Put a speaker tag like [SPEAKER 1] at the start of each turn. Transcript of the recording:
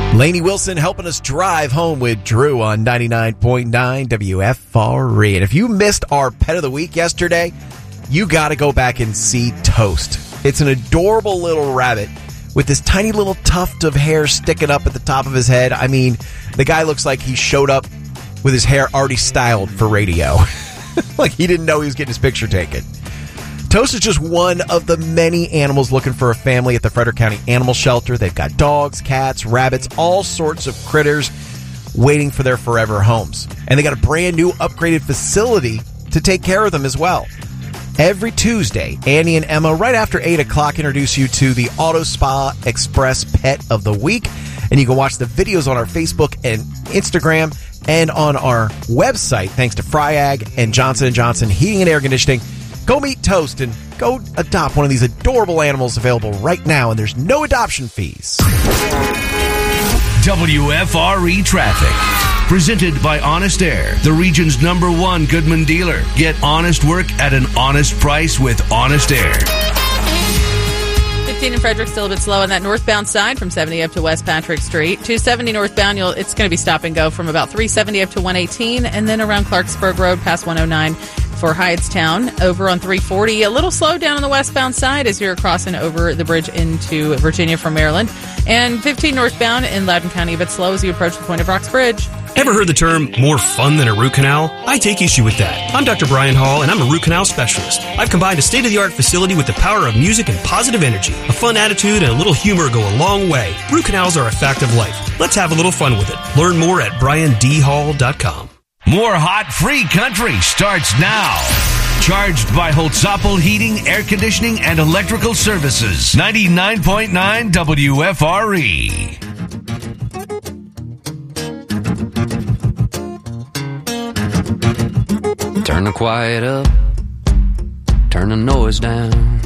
[SPEAKER 1] Lainey Wilson helping us drive home with Drew on 99.9 WFRE. And if you missed our Pet of the Week yesterday, you got to go back and see Toast. It's an adorable little rabbit with this tiny little tuft of hair sticking up at the top of his head. I mean, the guy looks like he showed up with his hair already styled for radio. Like he didn't know he was getting his picture taken. Toast is just one of the many animals looking for a family at the Frederick County Animal Shelter. They've got dogs, cats, rabbits, all sorts of critters waiting for their forever homes. And they got a brand new upgraded facility to take care of them as well. Every Tuesday, Annie and Emma, right after 8 o'clock, introduce you to the Auto Spa Express Pet of the Week. And you can watch the videos on our Facebook and Instagram and on our website, thanks to Fryag and Johnson & Johnson Heating and Air Conditioning. Go meet Toast and go adopt one of these adorable animals available right now, and there's no adoption fees.
[SPEAKER 2] WFRE Traffic. Presented by Honest Air, the region's #1 Goodman dealer. Get honest work at an honest price with Honest Air.
[SPEAKER 3] 15 in Frederick, still a bit slow on that northbound side from 70 up to West Patrick Street. 270 northbound, it's going to be stop and go from about 370 up to 118, and then around Clarksburg Road past 109 for Hydestown. Over on 340, a little slow down on the westbound side as you're crossing over the bridge into Virginia from Maryland. And 15 northbound in Loudoun County, a bit slow as you approach the Point of Rocks Bridge.
[SPEAKER 4] Ever heard the term more fun than a root canal? I take issue with that. I'm Dr. Brian Hall, and I'm a root canal specialist. I've combined a state-of-the-art facility with the power of music and positive energy. A fun attitude and a little humor go a long way. Root canals are a fact of life. Let's have a little fun with it. Learn more at briandhall.com.
[SPEAKER 2] More hot free country starts now. Charged by Holtzapfel Heating, Air Conditioning, and Electrical Services. 99.9 WFRE.
[SPEAKER 5] Turn the quiet up, turn the noise down.